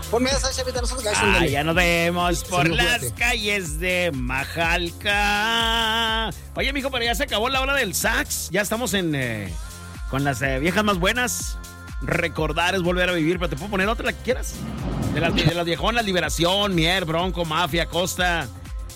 Ponme esa, Chavita, nosotros que ya nos vemos por sí, las fíjate. calles de Majalca. Oye, mijo, pero ya se acabó la hora del sax. Ya estamos con las viejas más buenas. Recordar es volver a vivir, pero te puedo poner otra, la que quieras. De las viejonas, Liberación, Mier, Bronco, Mafia, Costa.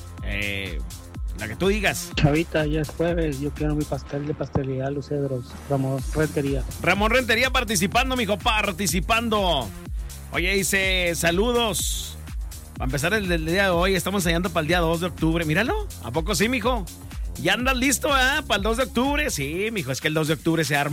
La que tú digas. Chavita, ya es jueves, yo quiero mi pastel de pastelería Los Cedros, Ramón Rentería. Ramón Rentería participando, mijo, participando. Oye, dice, saludos. Para empezar el día de hoy, estamos ensayando para el día 2 de octubre. Míralo, ¿a poco sí, mijo? ¿Ya andas listo, para el 2 de octubre? Sí, mijo, es que el 2 de octubre se va a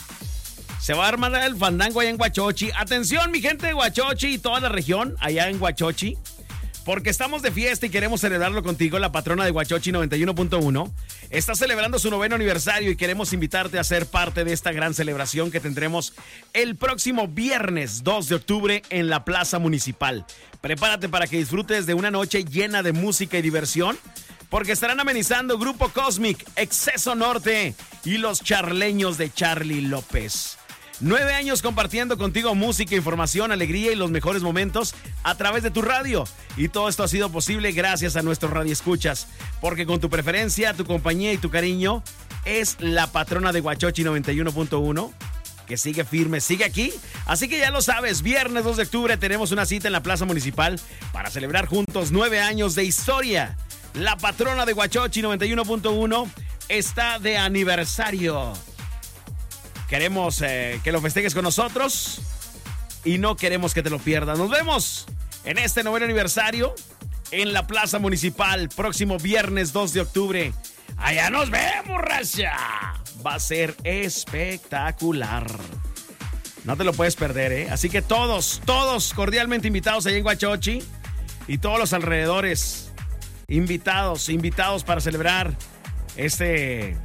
armar el fandango allá en Huachochi. Atención, mi gente de Huachochi y toda la región, allá en Huachochi. Porque estamos de fiesta y queremos celebrarlo contigo. La patrona de Huachochi 91.1 está celebrando su 9º aniversario y queremos invitarte a ser parte de esta gran celebración que tendremos el próximo viernes 2 de octubre en la Plaza Municipal. Prepárate para que disfrutes de una noche llena de música y diversión, porque estarán amenizando Grupo Cosmic, Exceso Norte y los charleños de Charlie López. 9 años compartiendo contigo música, información, alegría y los mejores momentos a través de tu radio. Y todo esto ha sido posible gracias a nuestros radioescuchas, porque con tu preferencia, tu compañía y tu cariño es la patrona de Huachochi 91.1, que sigue firme, sigue aquí. Así que ya lo sabes, viernes 2 de octubre tenemos una cita en la Plaza Municipal para celebrar juntos 9 años de historia. La patrona de Huachochi 91.1 está de aniversario. Queremos que lo festejes con nosotros y no queremos que te lo pierdas. Nos vemos en este 9º aniversario en la Plaza Municipal, próximo viernes 2 de octubre. Allá nos vemos, raza. Va a ser espectacular. No te lo puedes perder, ¿eh? Así que todos cordialmente invitados allá en Huachochi y todos los alrededores. Invitados para celebrar este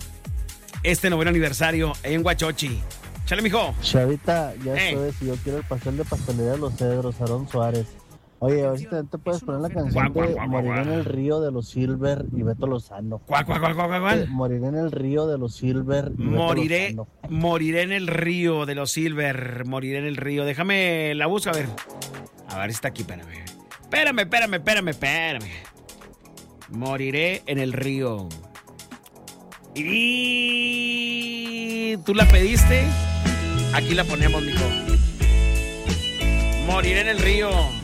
9º aniversario en Huachochi. Chale, mijo. Chavita, ya sabes, si yo quiero el pastel de pastelería Los Cedros, Aarón Suárez. Oye, a ver si te puedes poner la canción de Moriré en el río de los Silver y Beto Lozano. ¿Cuál? Moriré en el río de los Silver y Moriré Beto Lozano. Moriré en el río de los Silver. Moriré en el río. Déjame la busco, a ver. A ver si está aquí, espérame. Espérame. Moriré en el río. Y tú la pediste. Aquí la ponemos, mijo. Moriré en el río.